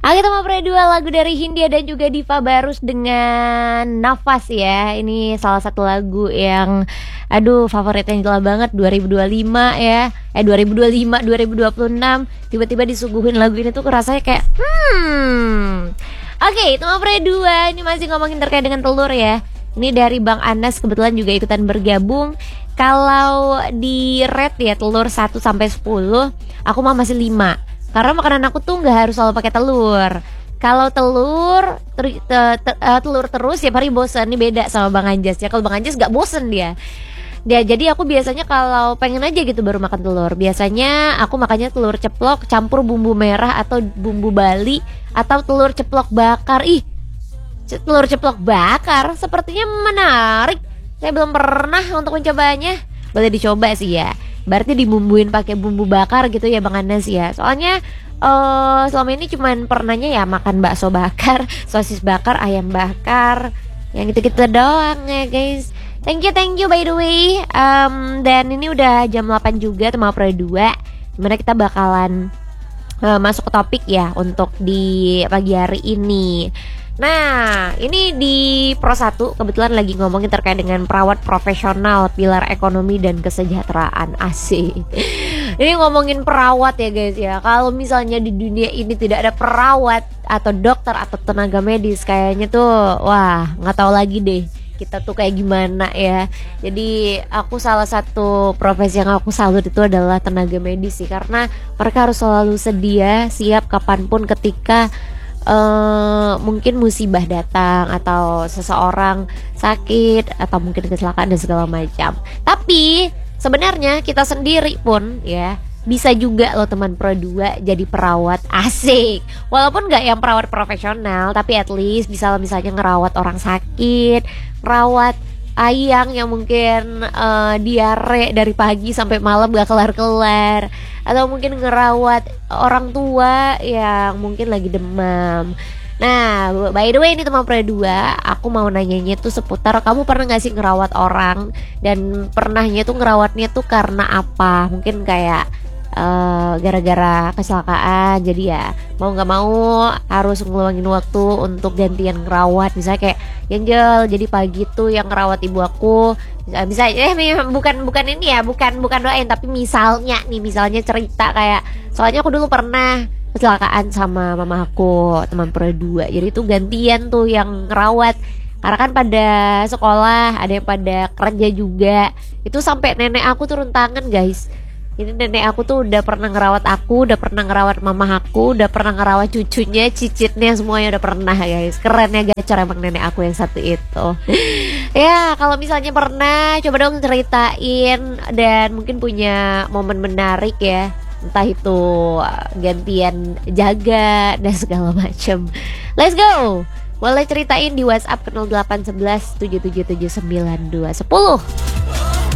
Oke, Tama Pre 2 lagu dari Hindia dan juga Diva Barus dengan Nafas ya. Ini salah satu lagu yang favorit Angela banget 2025 ya. 2025, 2026 tiba-tiba disuguhin lagu ini tuh rasanya kayak Oke, Tama Pre 2 ini masih ngomongin terkait dengan telur ya. Ini dari Bang Anas kebetulan juga ikutan bergabung. Kalau di rate ya telur 1 sampai 10, aku mah masih 5. Karena makanan aku tuh nggak harus selalu pakai telur. Kalau telur telur terus ya hari bosen. Ini beda sama Bang Anjas ya. Kalau Bang Anjas nggak bosen dia. Jadi aku biasanya kalau pengen aja gitu baru makan telur. Biasanya aku makannya telur ceplok campur bumbu merah atau bumbu Bali atau telur ceplok bakar. Telur ceplok bakar sepertinya menarik. Saya belum pernah untuk mencobanya. Boleh dicoba sih ya. Berarti dibumbuin pakai bumbu bakar gitu ya Bang Anas ya. Soalnya selama ini cuman pernahnya ya makan bakso bakar, sosis bakar, ayam bakar, yang gitu-gitu doang ya guys. Thank you by the way. Dan ini udah jam 8 juga Tama Pre 2. Dimana kita bakalan masuk ke topik ya untuk di pagi hari ini. Nah, ini di Pro 1 kebetulan lagi ngomongin terkait dengan perawat profesional, pilar ekonomi dan kesejahteraan. Asik. Ini ngomongin perawat ya guys ya. Kalau misalnya di dunia ini tidak ada perawat atau dokter atau tenaga medis, kayaknya tuh wah, nggak tahu lagi deh kita tuh kayak gimana ya. Jadi aku salah satu profesi yang aku salut itu adalah tenaga medis sih, karena mereka harus selalu sedia, siap kapanpun ketika mungkin musibah datang atau seseorang sakit atau mungkin kecelakaan dan segala macam. Tapi sebenarnya kita sendiri pun ya bisa juga loh teman Pro 2 jadi perawat. Asik. Walaupun gak yang perawat profesional, tapi at least bisa misalnya ngerawat orang sakit, ngerawat ayang yang mungkin diare dari pagi sampai malam gak kelar-kelar, atau mungkin ngerawat orang tua yang mungkin lagi demam. Nah, by the way ini teman Pro 2, aku mau nanyanya tuh seputar kamu pernah gak sih ngerawat orang, dan pernahnya tuh ngerawatnya tuh karena apa? Mungkin kayak gara-gara kecelakaan, jadi ya mau nggak mau harus ngeluangin waktu untuk gantian ngerawat. Misalnya kayak Angel, jadi pagi tuh yang ngerawat ibu aku bisa bukan ini ya, bukan doain, tapi misalnya cerita kayak, soalnya aku dulu pernah kecelakaan sama mama aku teman Pro 2, jadi tuh gantian tuh yang ngerawat. Karena kan pada sekolah, ada yang pada kerja juga. Itu sampai nenek aku turun tangan guys. Ini nenek aku tuh udah pernah ngerawat aku, udah pernah ngerawat mama aku, udah pernah ngerawat cucunya, cicitnya, semuanya udah pernah guys. Keren ya gacor emang nenek aku yang satu itu. Ya kalau misalnya pernah, coba dong ceritain, dan mungkin punya momen menarik ya, entah itu gantian jaga dan segala macem. Let's go. Boleh ceritain di WhatsApp ke 0811 7779210.